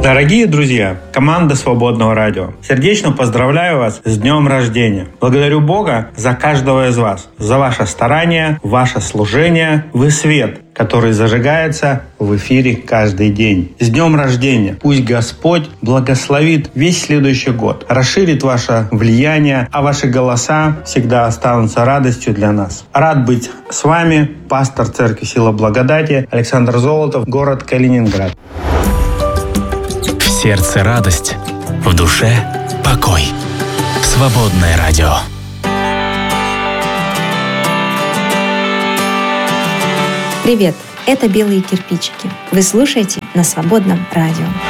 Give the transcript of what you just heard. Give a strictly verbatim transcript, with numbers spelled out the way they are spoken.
Дорогие друзья, команда Свободного радио, сердечно поздравляю вас с днем рождения. Благодарю Бога за каждого из вас, за ваше старание, ваше служение. Вы свет, который зажигается в эфире каждый день. С днем рождения! Пусть Господь благословит весь следующий год, расширит ваше влияние, а ваши голоса всегда останутся радостью для нас. Рад быть с вами, пастор Церкви Сила Благодати Александр Золотов, город Калининград. В сердце радость, в душе покой. Свободное радио. Привет, это «Белые кирпичики». Вы слушаете на Свободном радио.